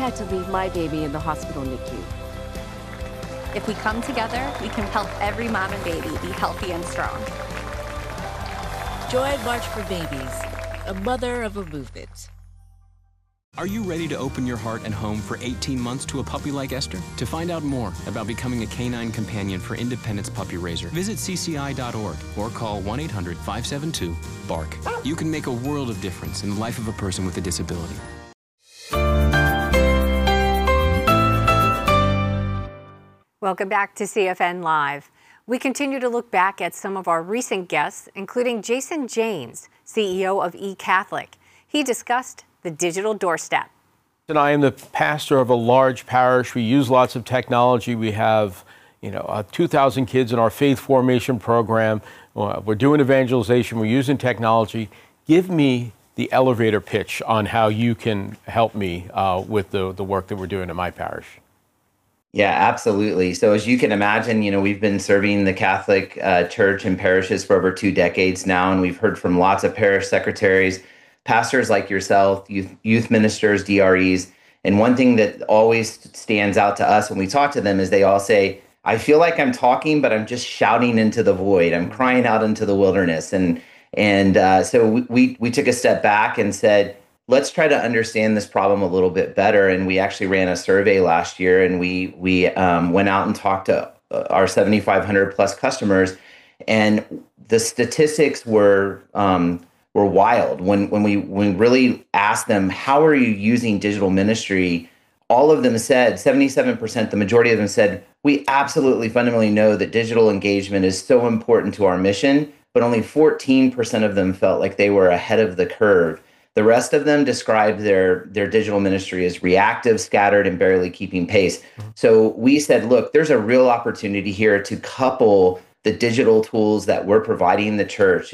had to leave my baby in the hospital NICU. If we come together, we can help every mom and baby be healthy and strong. Join March for Babies, a mother of a movement. Are you ready to open your heart and home for 18 months to a puppy like Esther? To find out more about becoming a canine companion for Independence Puppy Raiser, visit cci.org or call 1-800-572-BARK. You can make a world of difference in the life of a person with a disability. Welcome back to CFN Live. We continue to look back at some of our recent guests, including Jason Janes, CEO of eCatholic. He discussed the digital doorstep. And I am the pastor of a large parish. We use lots of technology. We have, 2,000 kids in our faith formation program. We're doing evangelization. We're using technology. Give me the elevator pitch on how you can help me with the work that we're doing in my parish. Yeah, absolutely. So as you can imagine, we've been serving the Catholic Church and parishes for over 2 decades now, and we've heard from lots of parish secretaries, pastors like yourself, youth ministers, DREs. And one thing that always stands out to us when we talk to them is they all say, I feel like I'm talking, but I'm just shouting into the void. I'm crying out into the wilderness. And so we took a step back and said, let's try to understand this problem a little bit better. And we actually ran a survey last year, and we went out and talked to our 7,500 plus customers, and the statistics were wild. When we really asked them, how are you using digital ministry? All of them said, 77%, the majority of them said, we absolutely fundamentally know that digital engagement is so important to our mission, but only 14% of them felt like they were ahead of the curve. The rest of them described their digital ministry as reactive, scattered, and barely keeping pace. So we said, look, there's a real opportunity here to couple the digital tools that we're providing the church